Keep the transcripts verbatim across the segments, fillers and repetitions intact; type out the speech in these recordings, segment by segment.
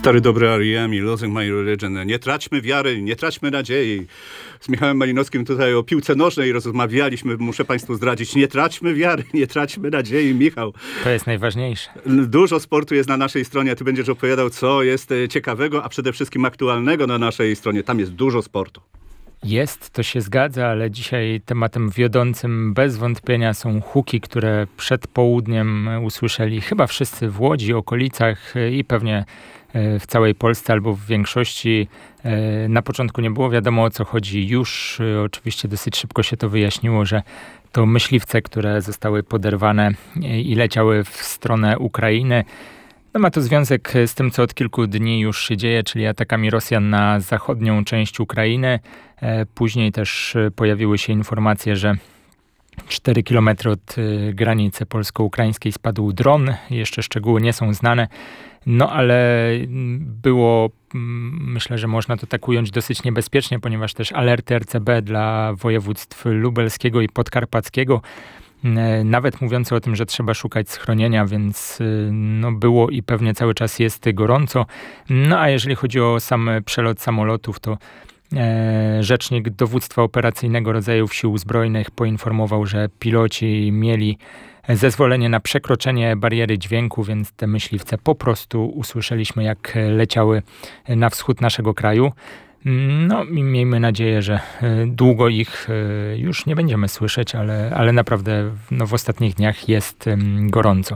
Stary dobry R E M i Losing My Religion. Nie traćmy wiary, nie traćmy nadziei. Z Michałem Malinowskim tutaj o piłce nożnej rozmawialiśmy. Muszę państwu zdradzić, nie traćmy wiary, nie traćmy nadziei. Michał. To jest najważniejsze. Dużo sportu jest na naszej stronie. Ty będziesz opowiadał, co jest ciekawego, a przede wszystkim aktualnego na naszej stronie. Tam jest dużo sportu. Jest, to się zgadza, ale dzisiaj tematem wiodącym bez wątpienia są huki, które przed południem usłyszeli chyba wszyscy w Łodzi, okolicach i pewnie w całej Polsce albo w większości. Na początku nie było wiadomo, o co chodzi. Już oczywiście dosyć szybko się to wyjaśniło, że to myśliwce, które zostały poderwane i leciały w stronę Ukrainy. No ma to związek z tym, co od kilku dni już się dzieje, czyli atakami Rosjan na zachodnią część Ukrainy. Później też pojawiły się informacje, że cztery kilometry od granicy polsko-ukraińskiej spadł dron. Jeszcze szczegóły nie są znane. No ale było, myślę, że można to tak ująć, dosyć niebezpiecznie, ponieważ też alerty R C B dla województw lubelskiego i podkarpackiego, nawet mówiące o tym, że trzeba szukać schronienia, więc no było i pewnie cały czas jest gorąco. No a jeżeli chodzi o sam przelot samolotów, to e, rzecznik dowództwa operacyjnego rodzajów sił zbrojnych poinformował, że piloci mieli zezwolenie na przekroczenie bariery dźwięku, więc te myśliwce po prostu usłyszeliśmy, jak leciały na wschód naszego kraju. No i miejmy nadzieję, że długo ich już nie będziemy słyszeć, ale, ale naprawdę no, w ostatnich dniach jest gorąco.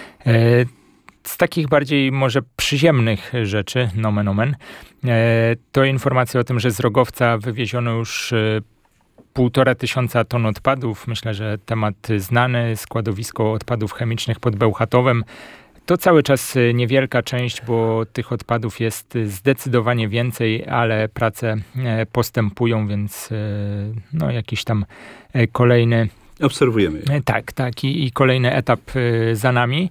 Z takich bardziej może przyziemnych rzeczy, nomen omen, to informacja o tym, że z Rogowca wywieziono już półtora tysiąca ton odpadów. Myślę, że temat znany, składowisko odpadów chemicznych pod Bełchatowem. To cały czas niewielka część, bo tych odpadów jest zdecydowanie więcej, ale prace postępują, więc no jakiś tam kolejny... Obserwujemy. Tak, tak i, i kolejny etap za nami.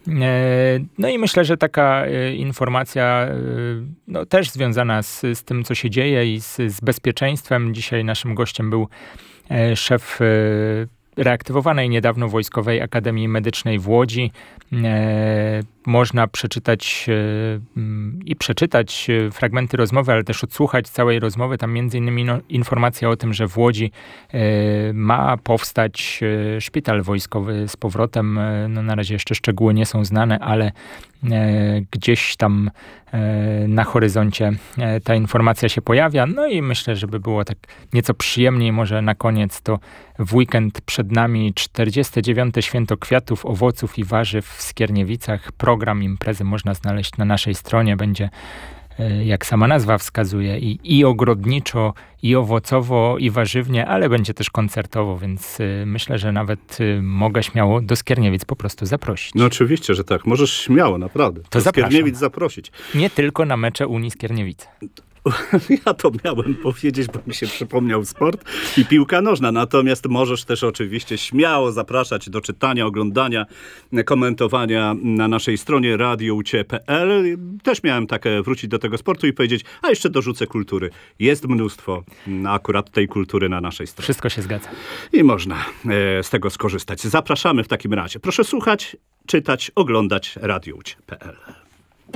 No i myślę, że taka informacja no, też związana z, z tym, co się dzieje i z, z bezpieczeństwem. Dzisiaj naszym gościem był szef reaktywowanej niedawno Wojskowej Akademii Medycznej w Łodzi. E, można przeczytać e, i przeczytać fragmenty rozmowy, ale też odsłuchać całej rozmowy. Tam między innymi no, informacja o tym, że w Łodzi e, ma powstać e, szpital wojskowy z powrotem. E, no, na razie jeszcze szczegóły nie są znane, ale e, gdzieś tam e, na horyzoncie e, ta informacja się pojawia. No i myślę, żeby było tak nieco przyjemniej może na koniec, to w weekend przed nami czterdzieste dziewiąte Święto Kwiatów, Owoców i Warzyw w Skierniewicach. Program imprezy można znaleźć na naszej stronie. Będzie, jak sama nazwa wskazuje, i, i ogrodniczo, i owocowo, i warzywnie, ale będzie też koncertowo, więc myślę, że nawet mogę śmiało do Skierniewic po prostu zaprosić. No oczywiście, że tak. Możesz śmiało, naprawdę. To do zapraszam. Skierniewic zaprosić. Nie tylko na mecze Unii Skierniewice. Ja to miałem powiedzieć, bo mi się przypomniał sport i piłka nożna. Natomiast możesz też oczywiście śmiało zapraszać do czytania, oglądania, komentowania na naszej stronie radio u cie kropka pe el. Też miałem takie wrócić do tego sportu i powiedzieć, a jeszcze dorzucę kultury. Jest mnóstwo akurat tej kultury na naszej stronie. Wszystko się zgadza. I można e, z tego skorzystać. Zapraszamy w takim razie. Proszę słuchać, czytać, oglądać radio u cie kropka pe el.